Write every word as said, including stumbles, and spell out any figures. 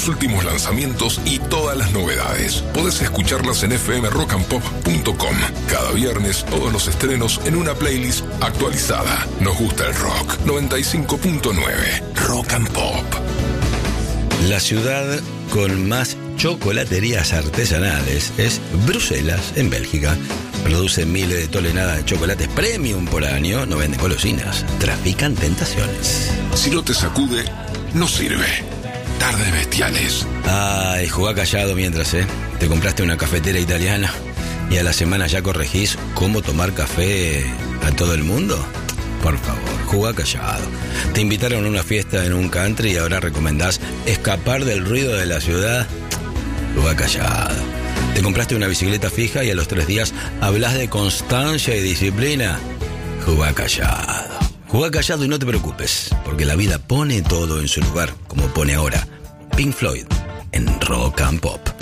los últimos lanzamientos y todas las novedades. Podés escucharlas en f m rock and pop punto com. Cada viernes, todos los estrenos en una playlist actualizada. Nos gusta el rock. noventa y cinco punto nueve Rock and Pop. La ciudad con más chocolaterías artesanales es Bruselas, en Bélgica. Produce miles de toneladas de chocolates premium por año. No vende golosinas, trafican tentaciones. Si no te sacude, no sirve. Tardes bestiales. Ay, jugá callado mientras, ¿eh? Te compraste una cafetera italiana y a la semana ya corregís cómo tomar café a todo el mundo. Por favor, jugá callado. Te invitaron a una fiesta en un country y ahora recomendás escapar del ruido de la ciudad. Jugá callado. Te compraste una bicicleta fija y a los tres días hablas de constancia y disciplina. Jugá callado. Jugá callado y no te preocupes, porque la vida pone todo en su lugar, como pone ahora Pink Floyd en Rock and Pop.